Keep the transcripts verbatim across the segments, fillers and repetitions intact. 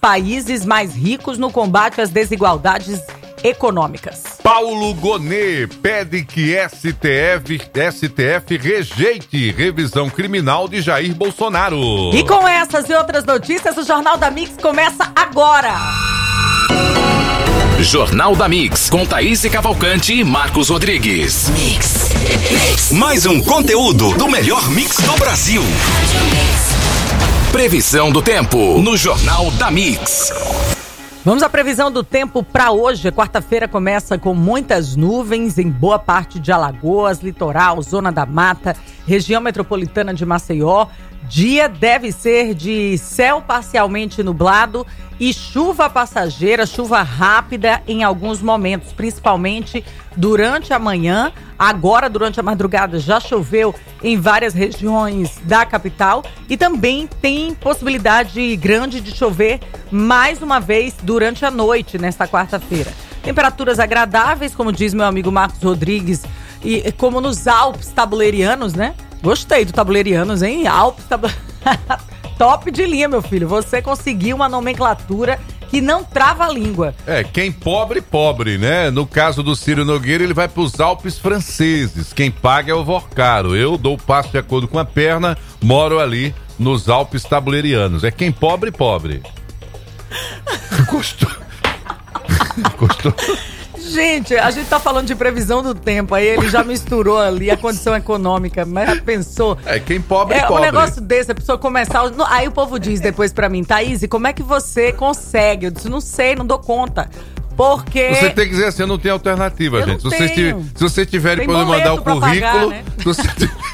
países mais ricos no combate às desigualdades econômicas. Paulo Gonet pede que S T F, S T F rejeite revisão criminal de Jair Bolsonaro. E com essas e outras notícias, o Jornal da Mix começa agora. Jornal da Mix, com Thaís Cavalcante e Marcos Rodrigues. Mix. Mix. Mais um conteúdo do melhor mix do Brasil. Previsão do tempo no Jornal da Mix. Vamos à previsão do tempo para hoje. Quarta-feira começa com muitas nuvens em boa parte de Alagoas, litoral, zona da mata, região metropolitana de Maceió. Dia deve ser de céu parcialmente nublado e chuva passageira, chuva rápida em alguns momentos, principalmente durante a manhã. Agora, durante a madrugada, já choveu em várias regiões da capital e também tem possibilidade grande de chover mais uma vez durante a noite, nesta quarta-feira. Temperaturas agradáveis, como diz meu amigo Marcos Rodrigues, e como nos Alpes Tabulerianos, né? Gostei do Tabulerianos, hein? Alpes Tabulerianos. Top de linha, meu filho. Você conseguiu uma nomenclatura que não trava a língua. É, quem pobre, pobre, né? No caso do Ciro Nogueira, ele vai para os Alpes franceses. Quem paga é o Vorcaro. Eu dou o passo de acordo com a perna, moro ali nos Alpes Tabulerianos. É quem pobre, pobre. Gostou? Gostou? Gente, a gente tá falando de previsão do tempo, aí ele já misturou ali a condição econômica, mas já pensou? É, quem pobre, é, pobre. Um negócio desse, a pessoa começar... Aí o povo diz depois pra mim, Thaís, como é que você consegue? Eu disse, não sei, não dou conta. Porque... Você tem que dizer assim, eu não tenho alternativa, eu gente. Não se, tenho. Você, se você tiver Tem depois de mandar o currículo... Pagar, né? Se você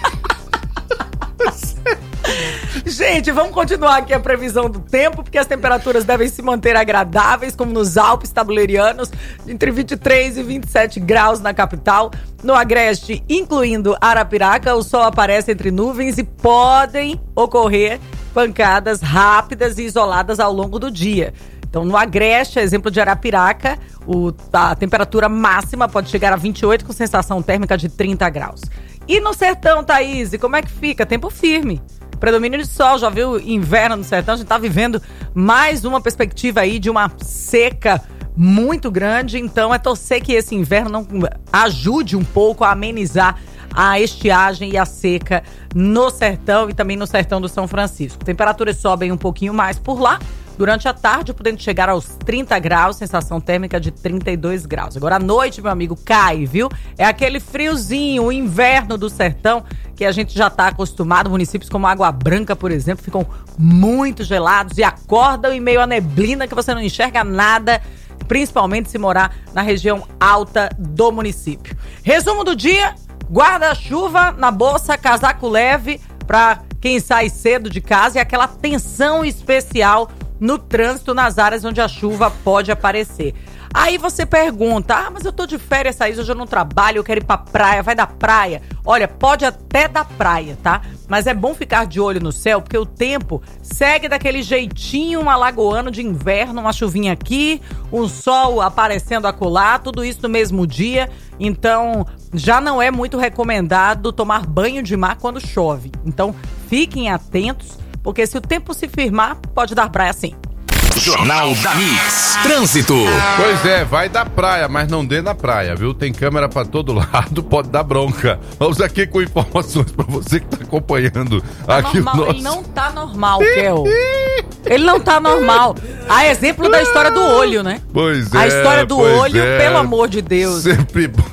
Gente, vamos continuar aqui a previsão do tempo, porque as temperaturas devem se manter agradáveis, como nos Alpes Tabulerianos, entre vinte e três e vinte e sete graus na capital. No Agreste, incluindo Arapiraca, o sol aparece entre nuvens e podem ocorrer pancadas rápidas e isoladas ao longo do dia. Então, no Agreste, exemplo de Arapiraca, o, a temperatura máxima pode chegar a vinte e oito, com sensação térmica de trinta graus. E no Sertão, Thaís, como é que fica? Tempo firme. Predomínio de sol, já viu inverno no sertão, a gente tá vivendo mais uma perspectiva aí de uma seca muito grande, então é torcer que esse inverno não ajude um pouco a amenizar a estiagem e a seca no sertão e também no sertão do São Francisco. Temperaturas sobem um pouquinho mais por lá, durante a tarde, podendo chegar aos trinta graus, sensação térmica de trinta e dois graus. Agora à noite, meu amigo, cai, viu? É aquele friozinho, o inverno do sertão, que a gente já está acostumado. Municípios como Água Branca, por exemplo, ficam muito gelados e acordam em meio à neblina que você não enxerga nada, principalmente se morar na região alta do município. Resumo do dia: guarda-chuva na bolsa, casaco leve para quem sai cedo de casa e aquela atenção especial no trânsito nas áreas onde a chuva pode aparecer. Aí você pergunta, ah, mas eu tô de férias, Thaís, hoje eu não trabalho, eu quero ir pra praia, vai da praia. Olha, pode até da praia, tá? Mas é bom ficar de olho no céu, porque o tempo segue daquele jeitinho alagoano de inverno, uma chuvinha aqui, um sol aparecendo acolá, tudo isso no mesmo dia. Então, já não é muito recomendado tomar banho de mar quando chove. Então, fiquem atentos, porque se o tempo se firmar, pode dar praia sim. Jornal da Mix. Trânsito. Pois é, vai da praia, mas não dê na praia, viu? Tem câmera pra todo lado, pode dar bronca. Vamos aqui com informações pra você que tá acompanhando tá aqui normal. o nosso... Ele não tá normal, Kel. Ele não tá normal. A exemplo da história do olho, né? Pois é. A história do olho, é. pelo amor de Deus. Sempre bom.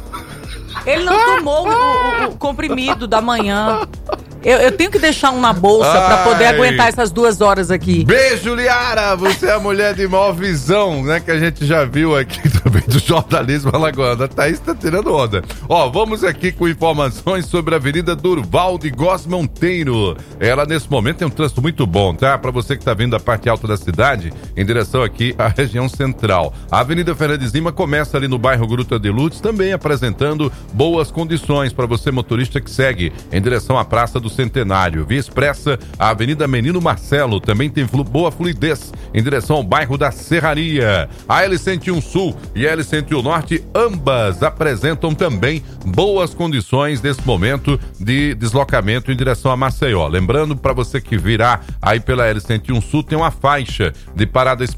Ele não tomou o, o, o comprimido da manhã. Eu, eu tenho que deixar um na bolsa Ai. pra poder aguentar essas duas horas aqui. Beijo, Liara! Você é a mulher de maior visão, né? Que a gente já viu aqui também do jornalismo alagoano. A Thaís tá tirando onda. Ó, vamos aqui com informações sobre a Avenida Durval de Góes Monteiro. Ela, nesse momento, tem um trânsito muito bom, tá? Pra você que tá vindo da parte alta da cidade, em direção aqui à região central. A Avenida Fernandes Lima começa ali no bairro Gruta de Lourdes, também apresentando boas condições para você, motorista que segue em direção à Praça do Centenário. Via Expressa, a Avenida Menino Marcelo também tem flu- boa fluidez em direção ao bairro da Serraria. A L cento e um Sul e a L cento e um Norte, ambas apresentam também boas condições nesse momento de deslocamento em direção a Maceió. Lembrando, para você que virá aí pela L cento e um Sul, tem uma faixa de parada